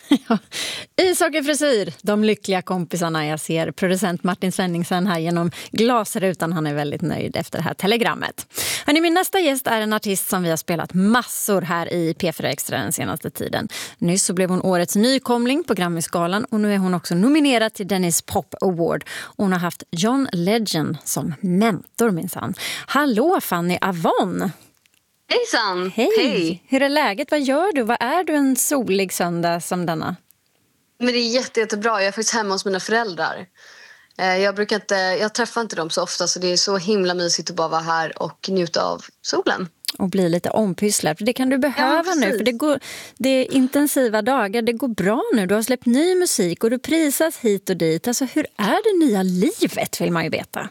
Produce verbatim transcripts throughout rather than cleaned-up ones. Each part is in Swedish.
Ja. Ishockeyfrisyr, de lyckliga kompisarna. Jag ser producent Martin Svenningsen här genom glasrutan. Han är väldigt nöjd efter det här telegrammet. Hörrni, min nästa gäst är en artist som vi har spelat massor här i P fyra Extra den senaste tiden. Nyss så blev hon årets nykomling på Grammy-skalan och nu är hon också nominerad till Dennis Pop Award. Hon har haft John Legend som mentor minsann. Hallå Fanny Avon! Hejsan! Hej! Hej. Hur är läget? Vad gör du? Vad är du en solig söndag som denna? Men det är jätte, jättebra. Jag är faktiskt hemma hos mina föräldrar. Eh, Jag brukar inte, jag träffar inte dem så ofta, så det är så himla mysigt att bara vara här och njuta av solen. Och bli lite ompysslad. För det kan du behöva Ja, nu. För det, går, det är intensiva dagar. Det går bra nu. Du har släppt ny musik och du prisas hit och dit. Alltså, hur är det nya livet, vill man ju veta.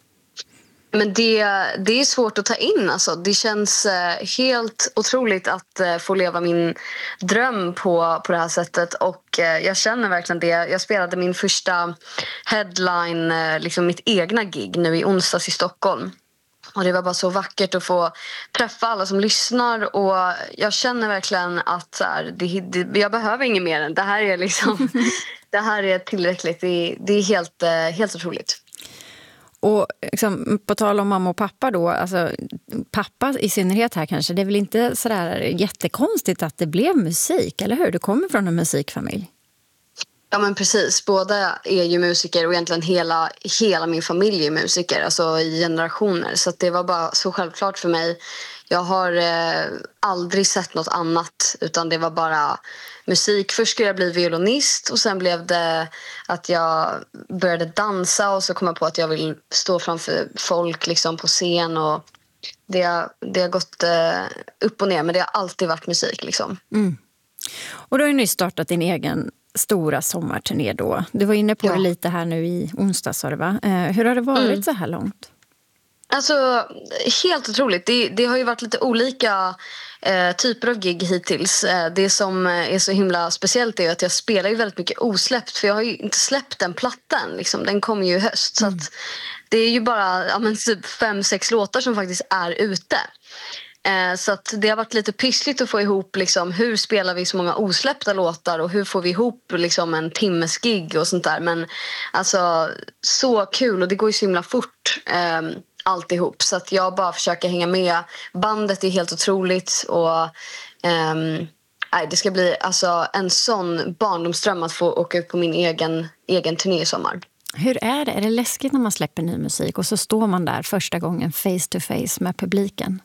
Men det, det är svårt att ta in. Alltså. Det känns eh, helt otroligt att eh, få leva min dröm på, på det här sättet. Och eh, jag känner verkligen det. Jag spelade min första headline, eh, liksom mitt egna gig nu i onsdags i Stockholm. Och det var bara så vackert att få träffa alla som lyssnar. Och jag känner verkligen att så här, det, det, jag behöver inget mer än det här är liksom, det här är tillräckligt. Det, det är helt, eh, helt otroligt. Och liksom, på tal om mamma och pappa då, alltså, pappa i synnerhet här kanske, det är väl inte sådär jättekonstigt att det blev musik, eller hur? Du kommer från en musikfamilj. Ja men precis, båda är ju musiker och egentligen hela, hela min familj är musiker, alltså i generationer. Så att det var bara så självklart för mig. Jag har eh, aldrig sett något annat, utan det var bara musik. Först skulle jag bli violinist och sen blev det att jag började dansa och så kom jag på att jag vill stå framför folk liksom på scen. Och det, det har gått eh, upp och ner, men det har alltid varit musik liksom. Mm. Och du har ju nyss startat din egen stora sommarturné då. Du var inne på Ja. det lite här nu i onsdag, sa du va? Eh, hur har det varit mm. så här långt? Alltså, helt otroligt. Det, det har ju varit lite olika eh, typer av gig hittills. Eh, det som är så himla speciellt är att jag spelar ju väldigt mycket osläppt. För jag har ju inte släppt den plattan. Liksom. Den kommer ju i höst. Mm. Så att det är ju bara ja, men typ fem, sex låtar som faktiskt är ute. Eh, så att det har varit lite pyssligt att få ihop liksom, hur spelar vi så många osläppta låtar och hur får vi ihop liksom, en timmes gig och sånt där. Men alltså, så kul och det går ju så himla fort. Eh, alltihop, så att jag bara försöker hänga med. Bandet är helt otroligt och um, nej, det ska bli alltså en sån barndomsdröm att få åka ut på min egen, egen turné i sommar. Hur är det? Är det läskigt när man släpper ny musik och så står man där första gången face to face med publiken?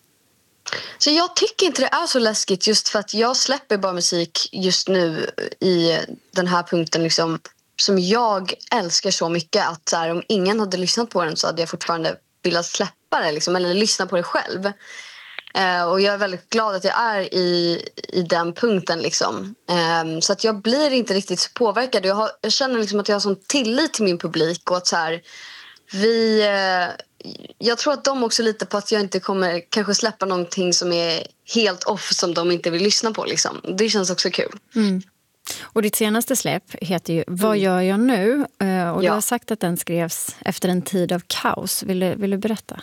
Så jag tycker inte det är så läskigt, just för att jag släpper bara musik just nu i den här punkten liksom, som jag älskar så mycket att så här, om ingen hade lyssnat på den så hade jag fortfarande vilja släppa det liksom, eller lyssna på det själv. Eh, och jag är väldigt glad att jag är i, i den punkten liksom. Eh, så att jag blir inte riktigt så påverkad. Jag, har, jag känner liksom att jag har sån tillit till min publik och att så här, vi, eh, jag tror att de också litar på att jag inte kommer kanske släppa någonting som är helt off som de inte vill lyssna på liksom. Det känns också kul. Mm. Och ditt senaste släpp heter ju Vad gör jag nu? Och du ja. har sagt att den skrevs efter en tid av kaos. Vill du, vill du berätta?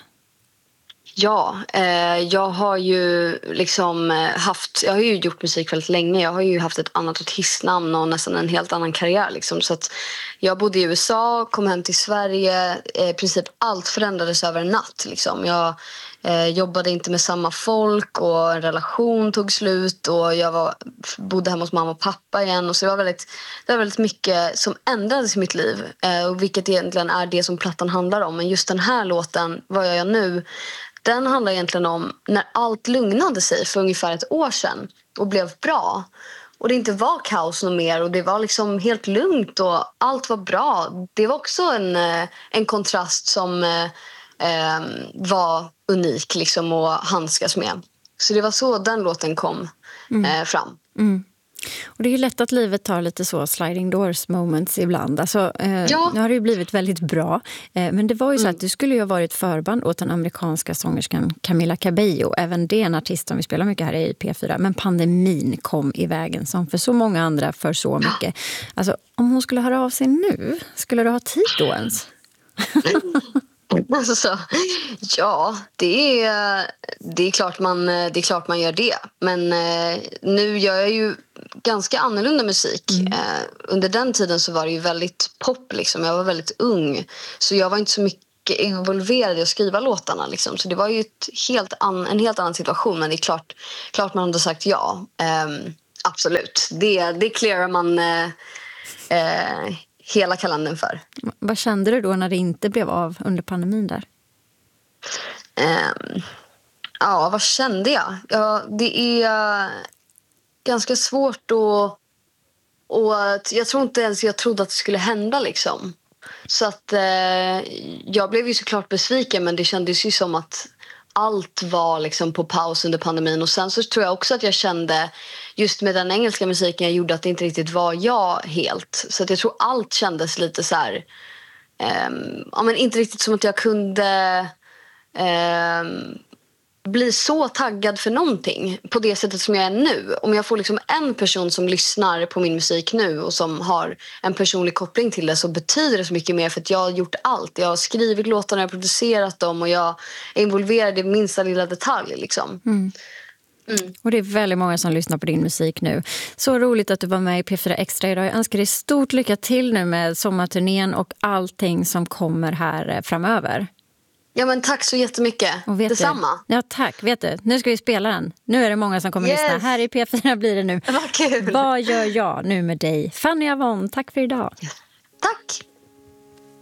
Ja, eh, jag har ju liksom haft, jag har ju gjort musik väldigt länge. Jag har ju haft ett annat artistnamn och nästan en helt annan karriär liksom. Så att jag bodde i U S A, kom hem till Sverige. Eh, I princip allt förändrades över en natt liksom. Jag eh, jobbade inte med samma folk och en relation tog slut. Och jag var, bodde hemma hos mamma och pappa igen. Och så det var väldigt, det var väldigt mycket som ändrades i mitt liv. Eh, och vilket egentligen är det som plattan handlar om. Men just den här låten, Vad gör jag nu? Den handlar egentligen om när allt lugnade sig för ungefär ett år sedan och blev bra. Och det inte var kaos något mer och det var liksom helt lugnt och allt var bra. Det var också en, en kontrast som eh, var unik liksom att handskas med. Så det var så den låten kom mm. eh, fram. Mm. Och det är ju lätt att livet tar lite så sliding doors moments ibland. Alltså, eh, ja. Nu har det ju blivit väldigt bra. Eh, men det var ju så mm. att du skulle ju ha varit förband åt den amerikanska sångerskan Camila Cabello. Även det är en artist som vi spelar mycket här i P fyra. Men pandemin kom i vägen som för så många andra för så mycket. Alltså, om hon skulle höra av sig nu, skulle du ha tid då ens? Alltså, ja, det är, det, är klart man, det är klart man gör det. Men eh, nu gör jag ju ganska annorlunda musik. Mm. Eh, under den tiden så var det ju väldigt pop. Liksom. Jag var väldigt ung. Så jag var inte så mycket involverad i att skriva låtarna. Liksom. Så det var ju ett helt an, en helt annan situation. Men det är klart, klart man hade sagt ja. Eh, absolut. Det, det clearar man eh, eh, hela kalendern för. Vad kände du då när det inte blev av under pandemin där? Um, ja, vad kände jag? Ja, det är ganska svårt att... Och jag tror inte ens jag trodde att det skulle hända liksom. Så att eh, jag blev ju såklart besviken, men det kändes ju som att allt var liksom på paus under pandemin. Och sen så tror jag också att jag kände just med den engelska musiken jag gjorde att det inte riktigt var jag helt. Så att jag tror allt kändes lite så här... Um, ja, men inte riktigt som att jag kunde um, bli så taggad för någonting på det sättet som jag är nu. Om jag får liksom en person som lyssnar på min musik nu och som har en personlig koppling till det, så betyder det så mycket mer, för att jag har gjort allt. Jag har skrivit låtarna, jag har producerat dem och jag är involverad i minsta lilla detalj liksom. Mm. Mm. Och det är väldigt många som lyssnar på din musik nu. Så roligt att du var med i P fyra Extra idag. Jag önskar dig stort lycka till nu med sommarturnén och allting som kommer här framöver. Ja, men tack så jättemycket. Detsamma. Du, ja, tack. Vet du, nu ska vi spela den. Nu är det många som kommer yes. lyssna. Här i P fyra blir det nu. Vad kul. Vad gör jag nu med dig? Fanny Avon, tack för idag. Tack.